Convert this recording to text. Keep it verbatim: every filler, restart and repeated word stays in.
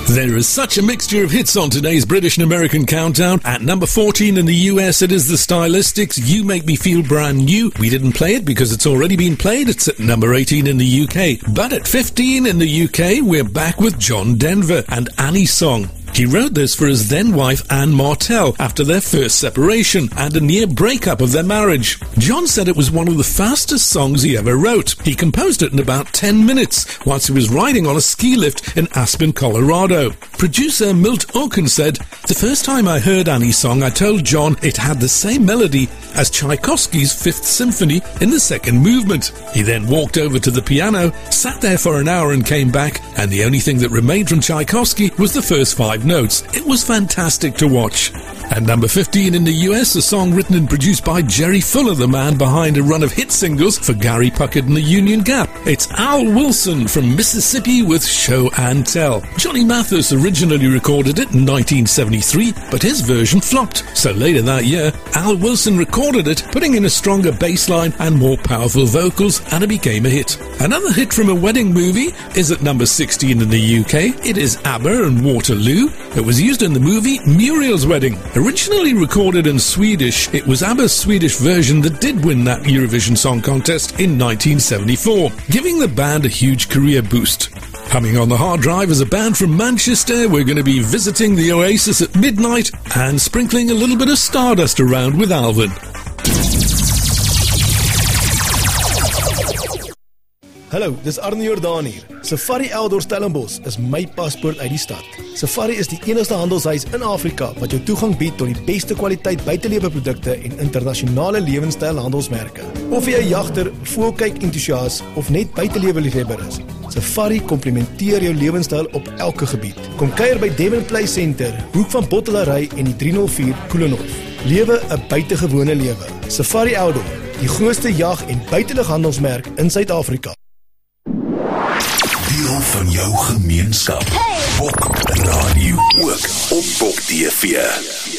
There is such a mixture of hits on today's British and American countdown. At number fourteen in the U S, it is the Stylistics, You Make Me Feel Brand New. We didn't play it because it's already been played. It's at number eighteen in the U K. But at fifteen in the U K, we're back with John Denver and Annie's Song. He wrote this for his then-wife Anne Martell after their first separation and a near breakup of their marriage. John said it was one of the fastest songs he ever wrote. He composed it in about ten minutes whilst he was riding on a ski lift in Aspen, Colorado. Producer Milt Orkin said, "The first time I heard Annie's Song, I told John it had the same melody as Tchaikovsky's Fifth Symphony in the second movement. He then walked over to the piano, sat there for an hour and came back, and the only thing that remained from Tchaikovsky was the first five notes. It was fantastic to watch." At number fifteen in the U S, a song written and produced by Jerry Fuller, the man behind a run of hit singles for Gary Puckett and the Union Gap. It's Al Wilson from Mississippi with Show and Tell. Johnny Mathis originally recorded it in nineteen seventy-three, but his version flopped. So later that year, Al Wilson recorded it, putting in a stronger bass line and more powerful vocals, and it became a hit. Another hit from a wedding movie is at number sixteen in the U K. It is ABBA and Waterloo. It was used in the movie Muriel's Wedding. Originally recorded in Swedish, it was ABBA's Swedish version that did win that Eurovision Song Contest in nineteen seventy-four, giving the band a huge career boost. Coming on the hard drive is a band from Manchester. We're going to be visiting the Oasis at midnight and sprinkling a little bit of Stardust around with Alvin. Hallo, dis Arne Jordaan hier. Safari Outdoor Stellenbosch is my paspoort uit die stad. Safari is die enigste handelshuis in Afrika wat jou toegang bied tot die beste kwaliteit buiteleweprodukte en internasionale lewenstyl handelsmerke. Of jy 'n jagter, voëlkyk entoesias of net buitelewe-liefhebber is, Safari komplementeer jou lewenstyl op elke gebied. Kom kuier by Devon Play Center, hoek van Bottelary en die drie nul vier Koelenhof. Lewe 'n buitengewone lewe. Safari Outdoor, die grootste jag- en buitelughandelsmerk in Suid-Afrika. Deel van jou gemeenskap. Hey. Bok Radio ook op Bok T V.